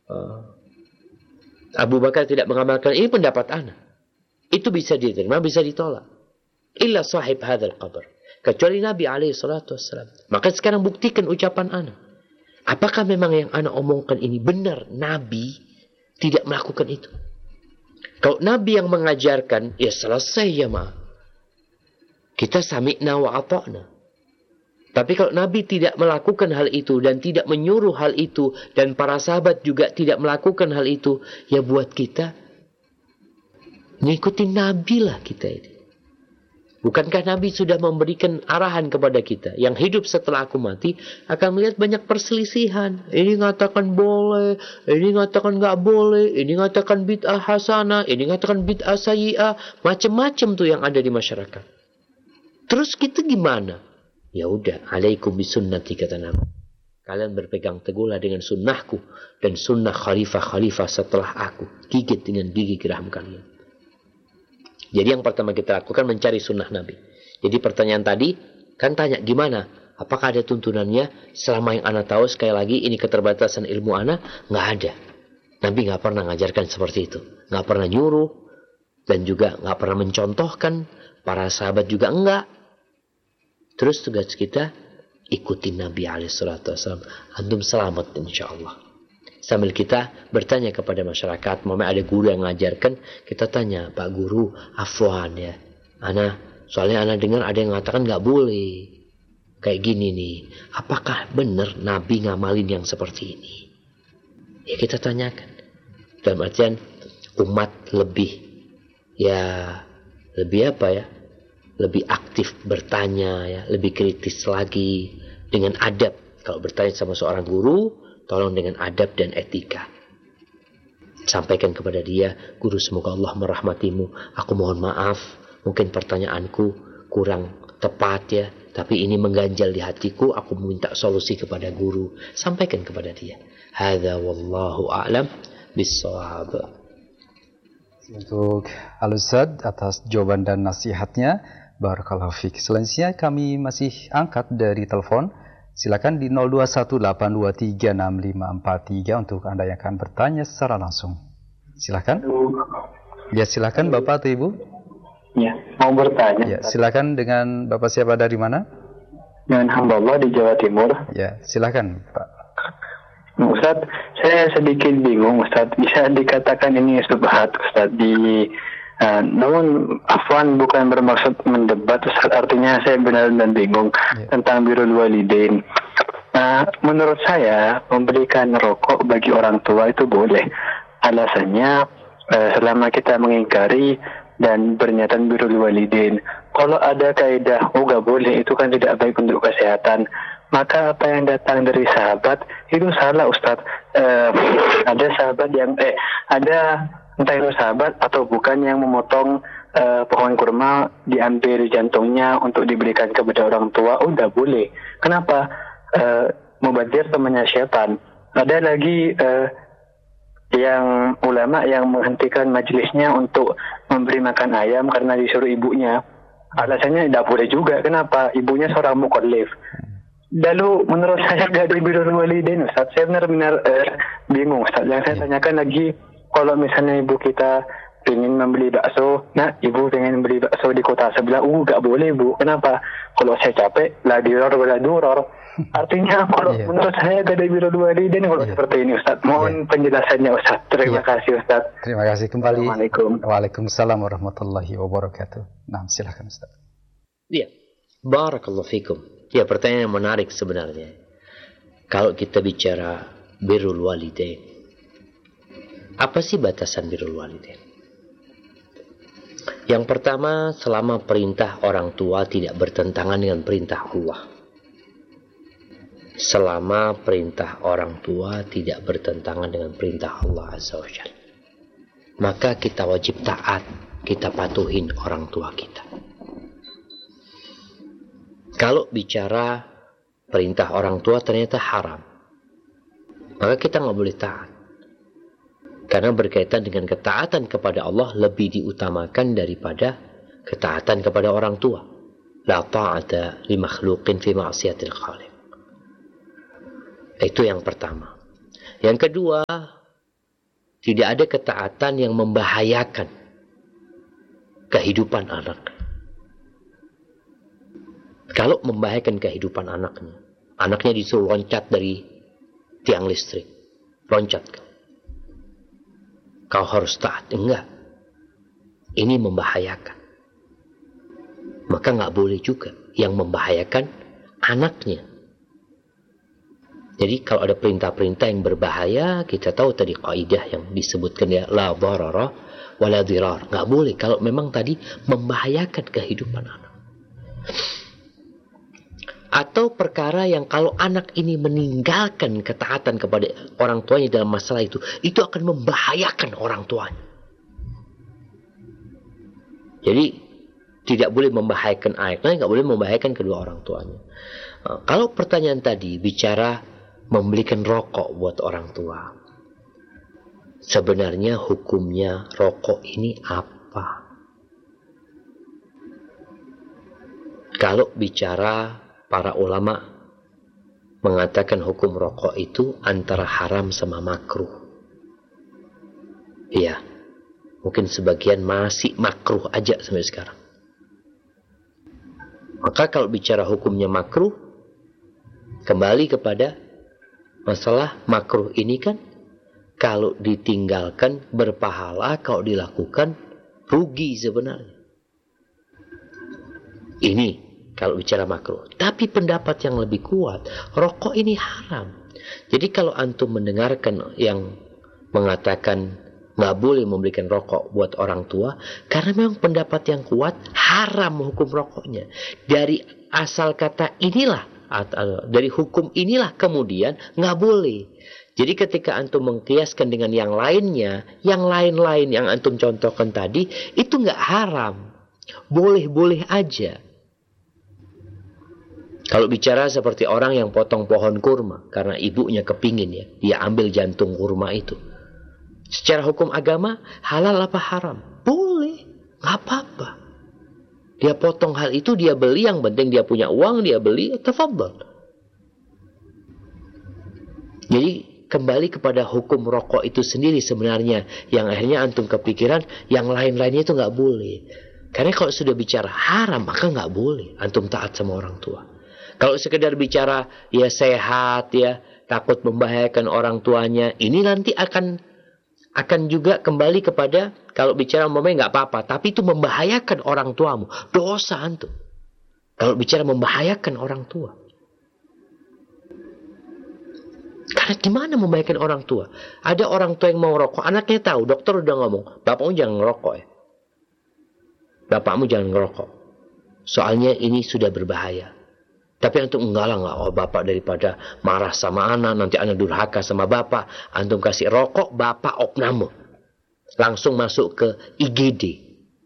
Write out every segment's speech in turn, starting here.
Abu Bakar tidak mengamalkan, ini pendapat ana. Itu bisa diterima, bisa ditolak. Illa sahib hadzal qabr. Kecuali Nabi alaihi salatu wassalam. Maka sekarang buktikan ucapan ana. Apakah memang yang ana omongkan ini benar Nabi tidak melakukan itu? Kalau Nabi yang mengajarkan, ya selesai ya ma. Kita sami'na wa ata'na. Tapi kalau Nabi tidak melakukan hal itu dan tidak menyuruh hal itu dan para sahabat juga tidak melakukan hal itu, ya buat kita ngikutin Nabi lah kita ini. Bukankah Nabi sudah memberikan arahan kepada kita yang hidup setelah aku mati akan melihat banyak perselisihan. Ini ngatakan boleh, ini ngatakan nggak boleh, ini ngatakan bid'ah hasanah, ini ngatakan bid'ah sayyi'ah, macam-macam tuh yang ada di masyarakat. Terus kita gimana? Ya udah, alaikum bisunnati kata Nabi. Kalian berpegang teguhlah dengan sunnahku dan sunnah khalifah-khalifah setelah aku. Gigit dengan gigi geram kalian. Jadi yang pertama kita lakukan mencari sunnah Nabi. Jadi pertanyaan tadi kan tanya gimana? Apakah ada tuntunannya? Selama yang ana tahu sekali lagi ini keterbatasan ilmu ana, nggak ada. Nabi nggak pernah ngajarkan seperti itu, nggak pernah nyuruh dan juga nggak pernah mencontohkan. Para sahabat juga enggak. Terus tugas kita ikutin Nabi SAW. Antum selamat insyaAllah. Sambil kita bertanya kepada masyarakat. Mama ada guru yang ngajarkan. Kita tanya, Pak Guru, afwan ya. Soalnya ana dengar ada yang mengatakan gak boleh. Kayak gini nih. Apakah benar Nabi ngamalin yang seperti ini? Ya kita tanyakan. Dalam artian umat lebih apa ya? Lebih aktif bertanya ya, lebih kritis lagi dengan adab. Kalau bertanya sama seorang guru, tolong dengan adab dan etika. Sampaikan kepada dia, guru semoga Allah merahmatimu. Aku mohon maaf, mungkin pertanyaanku kurang tepat ya, tapi ini mengganjal di hatiku, aku meminta solusi kepada guru. Sampaikan kepada dia. Hadza wallahu a'lam bis-shawab. Untuk Al-Ustaz atas jawaban dan nasihatnya. Barakallahu fiik. Selanjutnya kami masih angkat dari telepon. Silakan di 0218236543 untuk Anda yang akan bertanya secara langsung. Silakan. Ya, silakan Bapak atau Ibu. Ya, mau bertanya. Ya, silakan dengan Bapak siapa dari mana? Dengan hamba Allah di Jawa Timur. Ya, silakan Pak. Ustaz, saya sedikit bingung Ustaz. Bisa dikatakan ini subhat Ustaz namun afwan bukan bermaksud mendebat Ustaz, artinya saya benar-benar bingung tentang birrul walidain. Menurut saya memberikan rokok bagi orang tua itu boleh. Alasannya selama kita mengingkari dan bernyataan birrul walidain. Kalau ada kaidah gak boleh, itu kan tidak baik untuk kesehatan. Maka apa yang datang dari sahabat itu salah Ustaz. Ada sahabat yang ada entah itu sahabat atau bukan yang memotong pohon kurma, diambil jantungnya untuk diberikan kepada orang tua, udah boleh. Kenapa? Mubadzir temannya syaitan. Ada lagi yang ulama yang menghentikan majelisnya untuk memberi makan ayam karena disuruh ibunya. Alasannya tidak boleh juga. Kenapa? Ibunya seorang mukallaf. Lalu menurut saya gak ada birrul walidain Ustaz. Saya benar-benar bingung Ustaz. Yang saya tanyakan lagi, kalau misalnya ibu kita ingin membeli bakso, ibu ingin beli bakso di kota sebelah, gak boleh Bu. Kenapa? Kalau saya capek, la diror wala duror. Artinya kalau menurut saya gak ada birrul walidain kalau seperti ini Ustaz. Mohon penjelasannya Ustaz. Terima kasih Ustaz. Terima kasih kembali. Assalamualaikum. Waalaikumsalam warahmatullahi wabarakatuh. Nah, silakan Ustaz. Iya. Barakallahu fikum. Ya, pertanyaan yang menarik sebenarnya. Kalau kita bicara birrul walidain, apa sih batasan birrul walidain? Yang pertama, selama perintah orang tua tidak bertentangan dengan perintah Allah. Selama perintah orang tua tidak bertentangan dengan perintah Allah Azza wa Jalla, maka kita wajib taat, kita patuhin orang tua kita. Kalau bicara perintah orang tua ternyata haram, maka kita nggak boleh taat. Karena berkaitan dengan ketaatan kepada Allah lebih diutamakan daripada ketaatan kepada orang tua. La ta'ata li makhluqin fi ma'siyatil khaliq. Itu yang pertama. Yang kedua, Tidak ada ketaatan yang membahayakan kehidupan anak. Kalau membahayakan kehidupan anaknya disuruh loncat dari tiang listrik. Loncat. Kau harus taat. Enggak. Ini membahayakan. Maka nggak boleh juga yang membahayakan anaknya. Jadi kalau ada perintah-perintah yang berbahaya, kita tahu tadi kaidah yang disebutkan ya, la dharara wala dirar. Nggak boleh kalau memang tadi membahayakan kehidupan anak. Atau perkara yang kalau anak ini meninggalkan ketaatan kepada orang tuanya dalam masalah itu akan membahayakan orang tuanya. Jadi tidak boleh membahayakan anaknya, nggak boleh membahayakan kedua orang tuanya. Kalau pertanyaan tadi bicara membelikan rokok buat orang tua, sebenarnya hukumnya rokok ini apa? Kalau bicara para ulama mengatakan hukum rokok itu antara haram sama makruh. Iya, mungkin sebagian masih makruh aja sampai sekarang. Maka kalau bicara hukumnya makruh, kembali kepada masalah makruh ini kan, kalau ditinggalkan berpahala, kalau dilakukan rugi sebenarnya. Ini kalau bicara makruh. Tapi pendapat yang lebih kuat, rokok ini haram. Jadi kalau antum mendengarkan yang mengatakan nggak boleh membelikan rokok buat orang tua, karena memang pendapat yang kuat haram hukum rokoknya. Dari asal kata inilah, dari hukum inilah kemudian nggak boleh. Jadi ketika antum mengkiaskan dengan yang lainnya, yang lain-lain yang antum contohkan tadi, itu nggak haram. Boleh-boleh aja. Kalau bicara seperti orang yang potong pohon kurma karena ibunya kepingin ya, dia ambil jantung kurma itu. Secara hukum agama halal apa haram? Boleh, nggak apa-apa. Dia potong hal itu, dia beli, yang penting dia punya uang, dia beli, tafadhal. Jadi kembali kepada hukum rokok itu sendiri sebenarnya yang akhirnya antum kepikiran yang lain-lainnya itu nggak boleh. Karena kalau sudah bicara haram maka nggak boleh antum taat sama orang tua. Kalau sekedar bicara ya sehat ya, takut membahayakan orang tuanya, ini nanti akan juga kembali kepada kalau bicara umpamanya nggak apa-apa, tapi itu membahayakan orang tuamu, dosa antum. Kalau bicara membahayakan orang tua, karena gimana membahayakan orang tua? Ada orang tua yang mau rokok, anaknya tahu, dokter udah ngomong, bapakmu jangan ngerokok ya, bapakmu jangan ngerokok, soalnya ini sudah berbahaya. Tapi antum enggak lah, oh bapak daripada marah sama anak, nanti anak durhaka sama bapak, antum kasih rokok, bapak opname. Langsung masuk ke IGD.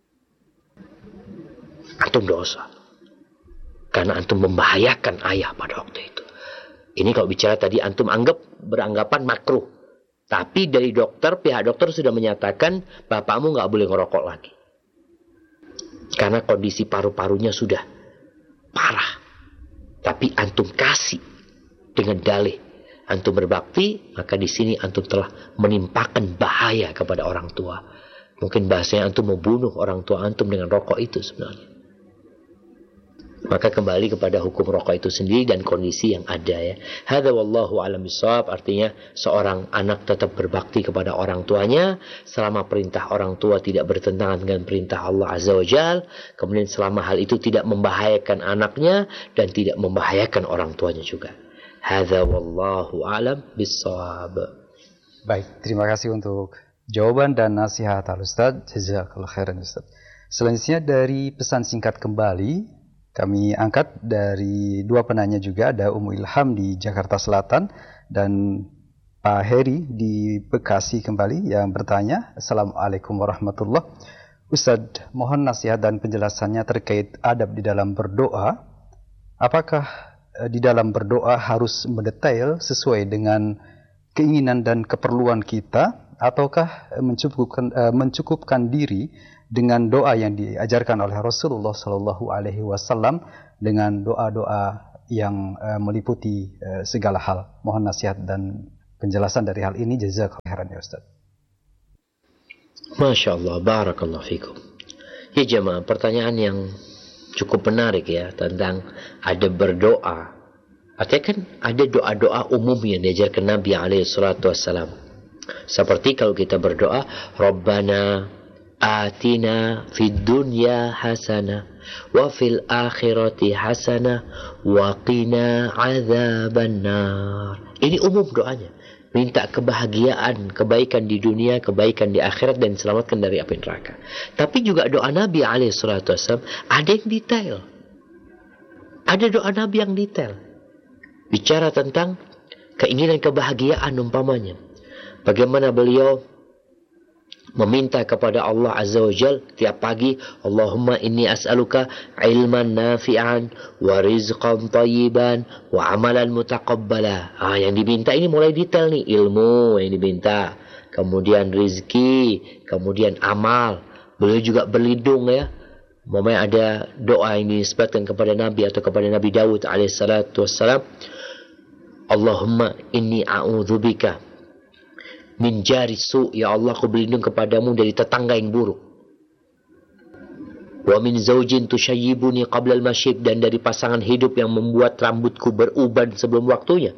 Antum dosa. Karena antum membahayakan ayah pada waktu itu. Ini kalau bicara tadi antum beranggapan makruh. Tapi dari dokter, pihak dokter sudah menyatakan, bapakmu nggak boleh ngerokok lagi. Karena kondisi paru-parunya sudah parah. Tapi antum kasih dengan dalih antum berbakti, maka di sini antum telah menimpakan bahaya kepada orang tua. Mungkin bahasanya antum membunuh orang tua antum dengan rokok itu sebenarnya. Maka kembali kepada hukum rokok itu sendiri dan kondisi yang ada ya. Hadza wallahu a'lam bishawab, artinya seorang anak tetap berbakti kepada orang tuanya selama perintah orang tua tidak bertentangan dengan perintah Allah Azza wa Jalla, kemudian selama hal itu tidak membahayakan anaknya dan tidak membahayakan orang tuanya juga. Hadza wallahu a'lam bishawab. Baik, terima kasih untuk jawaban dan nasihat Al-Ustaz. Jazakallahu khairan Ustaz. Selanjutnya dari pesan singkat kembali kami angkat dari dua penanya juga, ada Ummu Ilham di Jakarta Selatan dan Pak Heri di Bekasi kembali yang bertanya. Assalamualaikum warahmatullahi wabarakatuh. Ustaz, mohon nasihat dan penjelasannya terkait adab di dalam berdoa. Apakah di dalam berdoa harus mendetail sesuai dengan keinginan dan keperluan kita, ataukah mencukupkan diri dengan doa yang diajarkan oleh Rasulullah Shallallahu Alaihi Wasallam dengan doa-doa yang meliputi segala hal? Mohon nasihat dan penjelasan dari hal ini. Jazakallahu khairan ya Ustaz. Masya Allah, barakallahu fikum. Ya jemaah, pertanyaan yang cukup menarik ya tentang ada berdoa. Artinya kan ada doa-doa umum yang diajarkan Nabi SAW. Seperti kalau kita berdoa, Rabbana atina fid dunya hasanah wa fil akhirati hasanah wa qina adzabannar. Ini umum doanya. Minta kebahagiaan, kebaikan di dunia, kebaikan di akhirat, dan selamatkan dari api neraka. Tapi juga doa Nabi SAW ada yang detail. Ada doa Nabi yang detail. Bicara tentang keinginan kebahagiaan umpamanya. Bagaimana beliau meminta kepada Allah Azza wa Jal tiap pagi, Allahumma inni as'aluka ilman nafi'an wa rizqan tayyiban wa amalan mutaqabbala. Yang diminta ini mulai detail nih, ilmu yang diminta, kemudian rizki, kemudian amal. Beliau juga berlindung ya. Momennya ada doa yang disebutkan kepada Nabi atau kepada Nabi Daud alaihissalatu wassalam, Allahumma inni a'udzubika min jari su', ya Allah aku berlindung kepadamu dari tetangga yang buruk. Wa min zaujin tushayyibuni qabla al-masyib, dan dari pasangan hidup yang membuat rambutku beruban sebelum waktunya.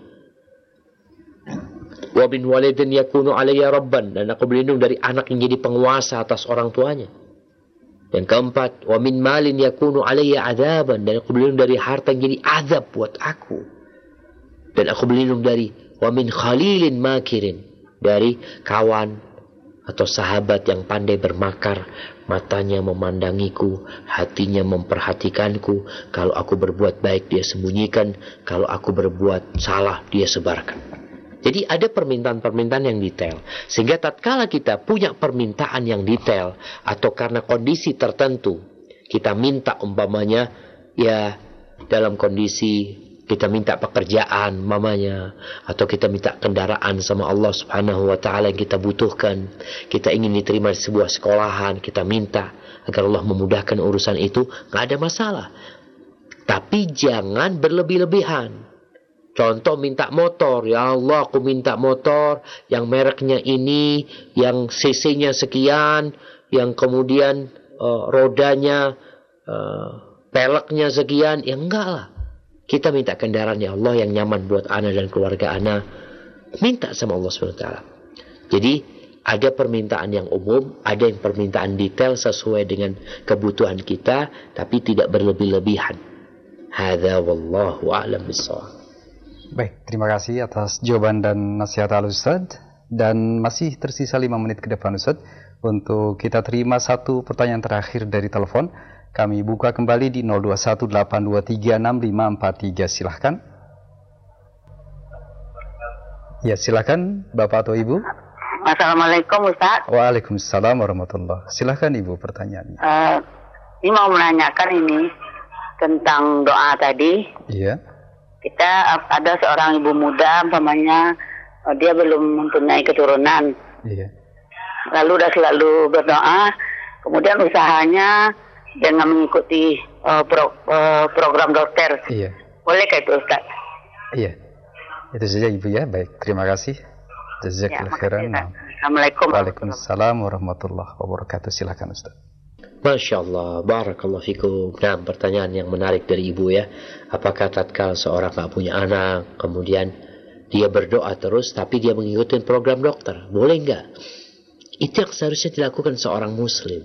Wa min walidin yakunu alayya rabban, dan aku berlindung dari anak yang jadi penguasa atas orang tuanya. Yang keempat, wa min malin yakunu alayya adzaban, dan aku berlindung dari harta yang jadi azab buat aku. Dan aku berlindung dari wa min khalilin makirin, dari kawan atau sahabat yang pandai bermakar, matanya memandangiku, hatinya memperhatikanku. Kalau aku berbuat baik dia sembunyikan, kalau aku berbuat salah dia sebarkan. Jadi ada permintaan-permintaan yang detail. Sehingga tatkala kita punya permintaan yang detail, atau karena kondisi tertentu kita minta umpamanya ya dalam kondisi kita minta pekerjaan mamanya, atau kita minta kendaraan sama Allah Subhanahu wa taala yang kita butuhkan, kita ingin diterima di sebuah sekolahan, kita minta agar Allah memudahkan urusan itu, nggak ada masalah. Tapi jangan berlebih-lebihan. Contoh minta motor, ya Allah aku minta motor yang mereknya ini, yang cc-nya sekian, yang kemudian rodanya peleknya sekian, ya enggak lah. Kita minta kendaraan ya Allah yang nyaman buat ana dan keluarga ana. Minta sama Allah SWT. Jadi ada permintaan yang umum, ada yang permintaan detail sesuai dengan kebutuhan kita, tapi tidak berlebih-lebihan. Hadza wallahu a'lam bissawab. Baik, terima kasih atas jawaban dan nasihat Al-Ustaz. Dan masih tersisa 5 menit ke depan Ustaz, untuk kita terima satu pertanyaan terakhir dari telepon. Kami buka kembali di 0218236543. Silahkan. Ya, silahkan Bapak atau Ibu. Assalamualaikum Ustaz. Waalaikumsalam warahmatullahi. Silahkan Ibu pertanyaannya. Ini mau menanyakan ini tentang doa tadi. Iya. Kita ada seorang ibu muda, umpamanya dia belum mempunyai keturunan. Iya. Lalu udah selalu berdoa, kemudian usahanya dengan mengikuti program dokter. Iya. Bolehkah itu Ustaz? Iya. Itu saja Ibu ya. Baik, terima kasih. Jazakallahu khairan. Assalamualaikum. Waalaikumsalam warahmatullahi wabarakatuh. Silakan Ustaz. Masya Allah, barakallahu fikum. Nah, pertanyaan yang menarik dari Ibu ya. Apakah tatkala seorang tak punya anak, kemudian dia berdoa terus, tapi dia mengikuti program dokter, boleh enggak? Itu yang seharusnya dilakukan seorang muslim.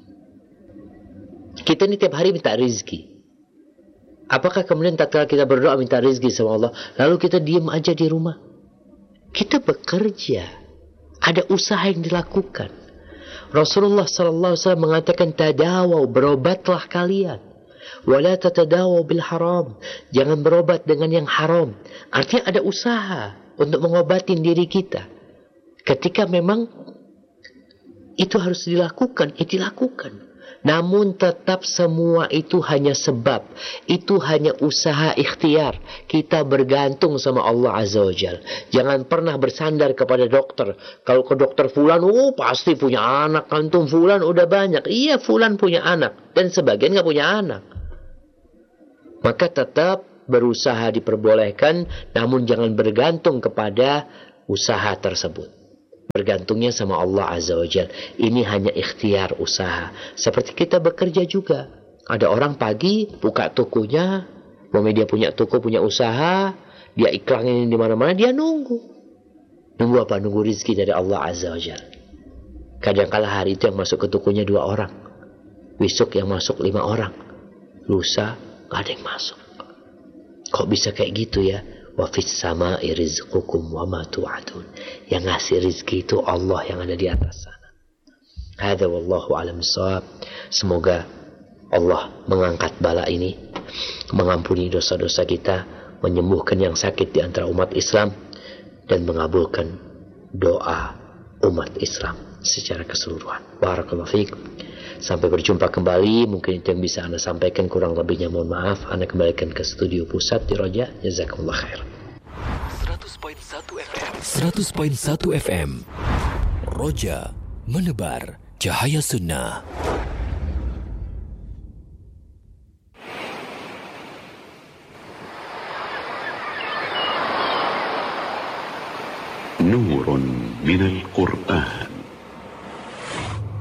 Kita ini tiap hari minta rezeki. Apakah kemudian tatkala kita berdoa minta rezeki sama Allah, lalu kita diam aja di rumah? Kita bekerja. Ada usaha yang dilakukan. Rasulullah SAW mengatakan, tadawaw, berobatlah kalian. Wala tatadawaw bil haram. Jangan berobat dengan yang haram. Artinya ada usaha untuk mengobatin diri kita. Ketika memang itu harus dilakukan, itu dilakukan. Namun tetap semua itu hanya sebab. Itu hanya usaha ikhtiar. Kita bergantung sama Allah Azza wa Jal. Jangan pernah bersandar kepada dokter. Kalau ke dokter fulan, pasti punya anak. Antum fulan udah banyak. Iya, fulan punya anak. Dan sebagian gak punya anak. Maka tetap berusaha diperbolehkan. Namun jangan bergantung kepada usaha tersebut. Bergantungnya sama Allah Azza wa Jalla. Ini hanya ikhtiar usaha. Seperti kita bekerja juga. Ada orang pagi buka tokonya, dia punya toko, punya usaha, dia iklanin di mana-mana, dia nunggu. Nunggu apa? Nunggu rezeki dari Allah Azza wa Jalla. Kadang-kala hari itu yang masuk ke tokonya 2 orang. Besok yang masuk 5 orang. Lusa gak ada yang masuk. Kok bisa kayak gitu ya? Wa fis sama'i rizqukum wa ma tu'adun. Yang ngasih rezeki itu Allah yang ada di atas sana. Hadza wallahu a'lam bissawab. Semoga Allah mengangkat bala ini, mengampuni dosa-dosa kita, menyembuhkan yang sakit di antara umat Islam, dan mengabulkan doa umat Islam secara keseluruhan. Barakallahu fiik. Sampai berjumpa kembali. Mungkin itu yang bisa Anda sampaikan, kurang lebihnya mohon maaf. Anda kembalikan ke studio pusat di Roja. Jazakumullah khair. 100.1 FM Roja, menebar cahaya sunnah. نور من القرآن